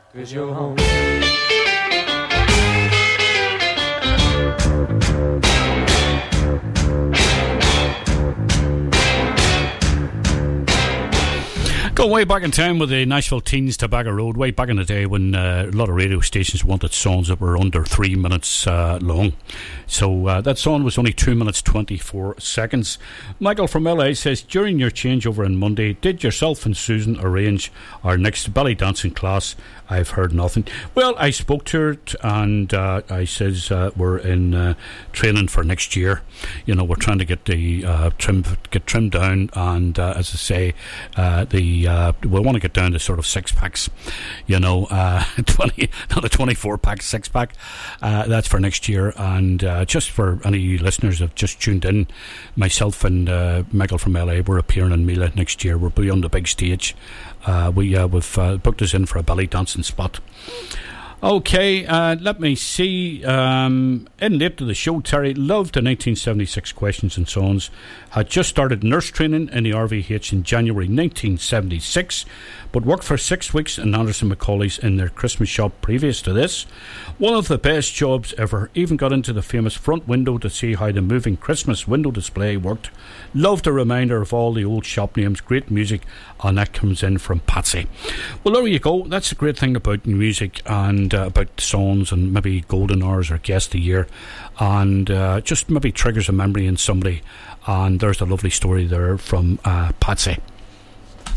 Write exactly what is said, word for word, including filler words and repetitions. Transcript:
'cause you're home. Go way back in time with the Nashville Teens Tobacco Road, way back in the day when uh, a lot of radio stations wanted songs that were under three minutes uh, long. So uh, that song was only two minutes twenty-four seconds. Michael from L A says, during your changeover on Monday, did yourself and Susan arrange our next belly dancing class? I've heard nothing. Well, I spoke to her t- and uh, I says uh, we're in uh, training for next year. You know, we're trying to get the uh, trim get trimmed down, and uh, as I say, uh, the uh, we want to get down to sort of six packs. You know, uh, twenty not a twenty-four pack, six pack. Uh, that's for next year. And uh, just for any listeners that have just tuned in, myself and uh, Michael from L A, we're appearing in Mila next year. We'll be on the big stage. Uh, we, uh, we've uh, booked us in for a belly dancing spot. Okay, uh, let me see. Um, in late to the show, Terry loved the nineteen seventy-six Questions and Songs. Had just started nurse training in the R V H in January nineteen seventy-six, but worked for six weeks in Anderson McCauley's in their Christmas shop previous to this. One of the best jobs ever. Even got into the famous front window to see how the moving Christmas window display worked. Loved a reminder of all the old shop names, great music, and that comes in from Patsy. Well, there you go. That's the great thing about music and uh, about songs and maybe golden hours or guest of the year, and uh, just maybe triggers a memory in somebody. And there's a lovely story there from uh, Patsy.